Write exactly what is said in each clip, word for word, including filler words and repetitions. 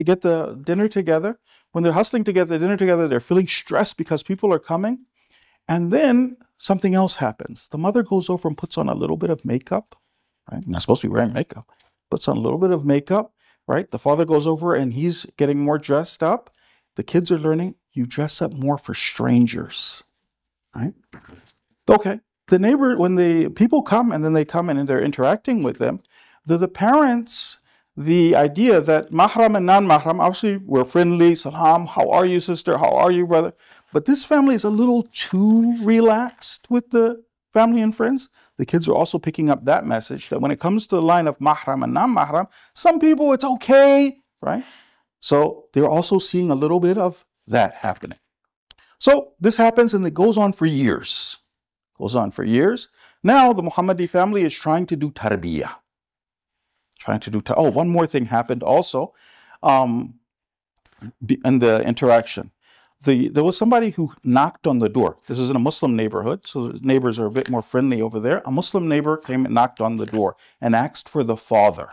get the dinner together. When they're hustling to get the dinner together, they're feeling stressed because people are coming. And then something else happens. The mother goes over and puts on a little bit of makeup, right? Not supposed to be wearing makeup. Puts on a little bit of makeup, right? The father goes over and he's getting more dressed up. The kids are learning, you dress up more for strangers, right? Okay. The neighbor, when the people come and then they come in and they're interacting with them, the, the parents, the idea that mahram and non-mahram, obviously we're friendly, salam, how are you, sister? How are you, brother? But this family is a little too relaxed with the family and friends. The kids are also picking up that message that when it comes to the line of mahram and non-mahram, some people it's okay, right? So they're also seeing a little bit of that happening. So this happens and it goes on for years. Goes on for years. Now the Muhammadi family is trying to do tarbiyah. Trying to do, oh, one more thing happened also um, in the interaction. The, there was somebody who knocked on the door. This is in a Muslim neighborhood, so the neighbors are a bit more friendly over there. A Muslim neighbor came and knocked on the door and asked for the father.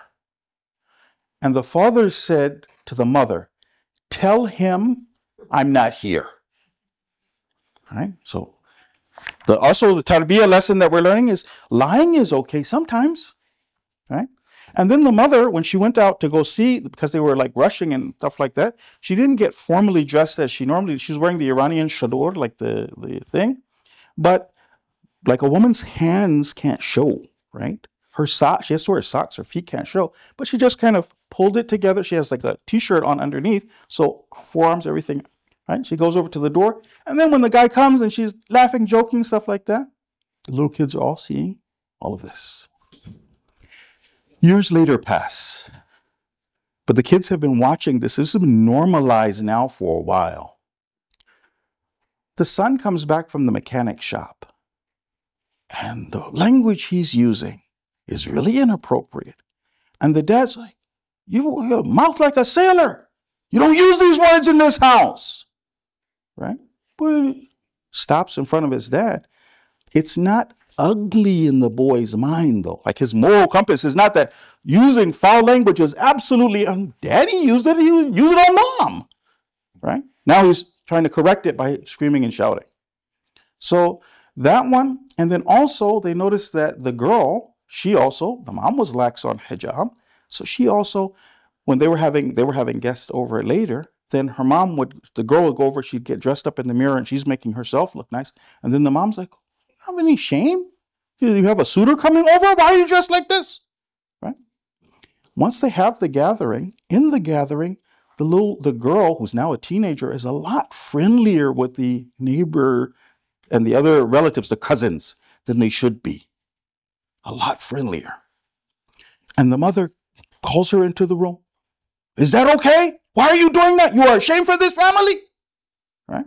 And the father said to the mother, tell him I'm not here. All right? So the, also the tarbiyah lesson that we're learning is lying is okay sometimes. Right? And then the mother, when she went out to go see, because they were like rushing and stuff like that, she didn't get formally dressed as she normally, she was wearing the Iranian chador, like the, the thing. But like a woman's hands can't show, right? Her socks, she has to wear socks, her feet can't show. But she just kind of pulled it together. She has like a t-shirt on underneath. So forearms, everything, right? She goes over to the door. And then when the guy comes and she's laughing, joking, stuff like that, the little kids are all seeing all of this. Years later pass, but the kids have been watching this. This has been normalized now for a while. The son comes back from the mechanic shop, and the language he's using is really inappropriate. And the dad's like, you have a mouth like a sailor. You don't use these words in this house, right? But he stops in front of his dad. It's not ugly in the boy's mind, though. Like his moral compass is not that using foul language is absolutely, um, daddy used it, he used it on mom, right? Now he's trying to correct it by screaming and shouting. So that one, and then also they noticed that the girl, she also, the mom was lax on hijab, so she also, when they were having, they were having guests over later, then her mom would, the girl would go over, she'd get dressed up in the mirror and she's making herself look nice. And then the mom's like, have any shame? You have a suitor coming over? Why are you dressed like this? Right? Once they have the gathering, in the gathering, the little the girl who's now a teenager is a lot friendlier with the neighbor and the other relatives, the cousins, than they should be. A lot friendlier. And the mother calls her into the room. Is that okay? Why are you doing that? You are ashamed for this family? Right?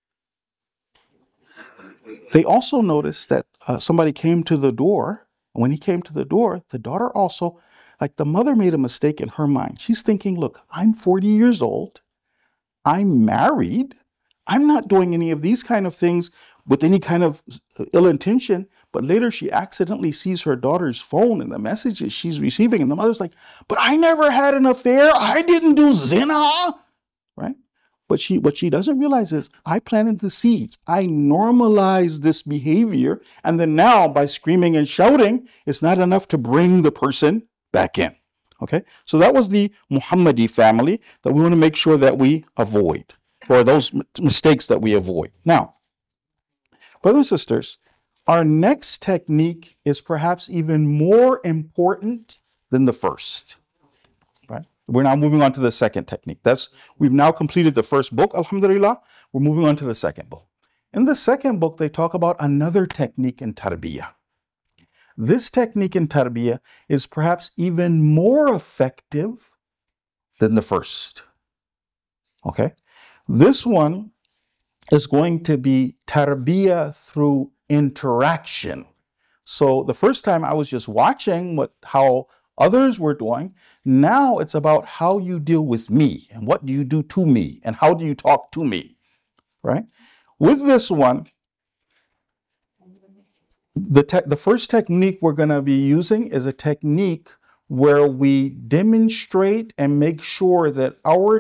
They also noticed that uh, somebody came to the door. When he came to the door, the daughter also, like the mother made a mistake in her mind. She's thinking, look, I'm forty years old. I'm married. I'm not doing any of these kind of things with any kind of ill intention. But later she accidentally sees her daughter's phone and the messages she's receiving. And the mother's like, but I never had an affair. I didn't do zina. Right? But she, what she doesn't realize is I planted the seeds. I normalized this behavior. And then now by screaming and shouting, it's not enough to bring the person back in. Okay. So that was the Muhammadi family that we want to make sure that we avoid, or those m- mistakes that we avoid. Now, brothers and sisters, our next technique is perhaps even more important than the first. Right? We're now moving on to the second technique. That's, we've now completed the first book, alhamdulillah. We're moving on to the second book. In the second book, they talk about another technique in tarbiyah. This technique in tarbiyah is perhaps even more effective than the first. Okay? This one is going to be tarbiyah through interaction. So the first time I was just watching what how others were doing. Now it's about how you deal with me and what do you do to me and how do you talk to me, right? With this one, the te- the first technique we're going to be using is a technique where we demonstrate and make sure that our